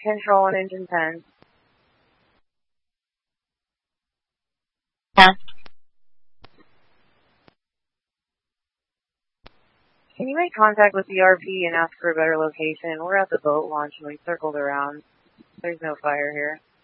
Control on engine 10. Yeah. Can you make contact with the RP and ask for a better location? We're at the boat launch and we circled around. There's no fire here.